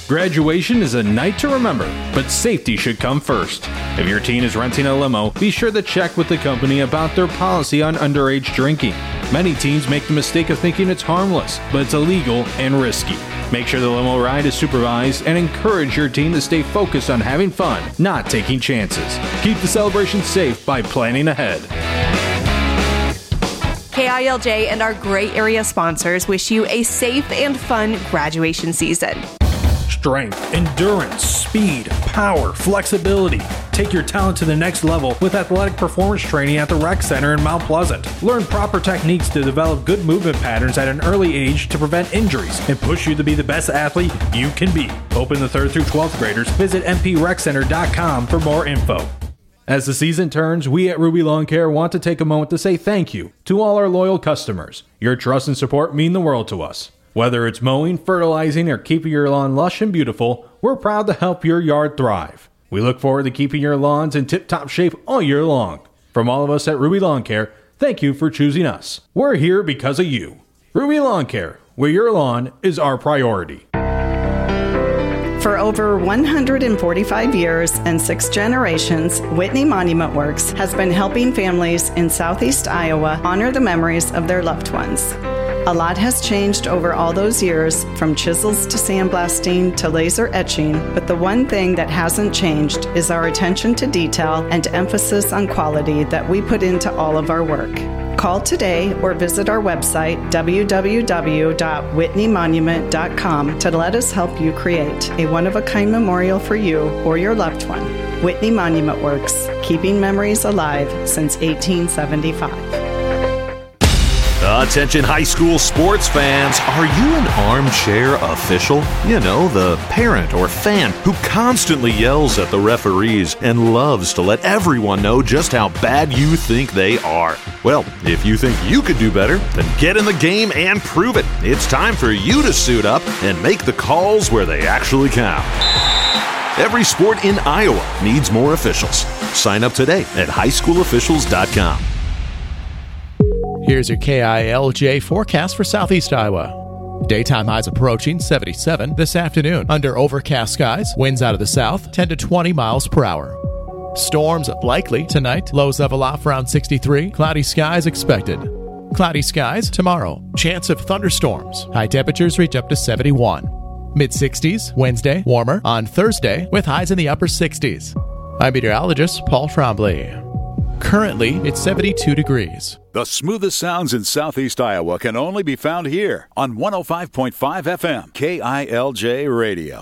Graduation is a night to remember, but safety should come first. If your teen is renting a limo, be sure to check with the company about their policy on underage drinking. Many teens make the mistake of thinking it's harmless, but it's illegal and risky. Make sure the limo ride is supervised and encourage your teen to stay focused on having fun, not taking chances. Keep the celebration safe by planning ahead. KILJ and our great area sponsors wish you a safe and fun graduation season. Strength, endurance, speed, power, flexibility. Take your talent to the next level with athletic performance training at the Rec Center in Mount Pleasant. Learn proper techniques to develop good movement patterns at an early age to prevent injuries and push you to be the best athlete you can be. Open the 3rd through 12th graders. Visit mpreccenter.com for more info. As the season turns, we at Ruby Lawn Care want to take a moment to say thank you to all our loyal customers. Your trust and support mean the world to us. Whether it's mowing, fertilizing, or keeping your lawn lush and beautiful, we're proud to help your yard thrive. We look forward to keeping your lawns in tip-top shape all year long. From all of us at Ruby Lawn Care, thank you for choosing us. We're here because of you. Ruby Lawn Care, where your lawn is our priority. For over 145 years and 6 generations, Whitney Monument Works has been helping families in Southeast Iowa honor the memories of their loved ones. A lot has changed over all those years, from chisels to sandblasting to laser etching, but the one thing that hasn't changed is our attention to detail and emphasis on quality that we put into all of our work. Call today or visit our website, www.whitneymonument.com, to let us help you create a one-of-a-kind memorial for you or your loved one. Whitney Monument Works, keeping memories alive since 1875. Attention high school sports fans, are you an armchair official? You know, the parent or fan who constantly yells at the referees and loves to let everyone know just how bad you think they are. Well, if you think you could do better, then get in the game and prove it. It's time for you to suit up and make the calls where they actually count. Every sport in Iowa needs more officials. Sign up today at highschoolofficials.com. Here's your KILJ forecast for Southeast Iowa. Daytime highs approaching 77 this afternoon. Under overcast skies, winds out of the south 10 to 20 miles per hour. Storms likely tonight. Lows level off around 63. Cloudy skies expected. Cloudy skies tomorrow. Chance of thunderstorms. High temperatures reach up to 71. Mid-60s Wednesday. Warmer on Thursday with highs in the upper 60s. I'm meteorologist Paul Trombley. Currently, it's 72 degrees. The smoothest sounds in Southeast Iowa can only be found here on 105.5 FM, KILJ Radio.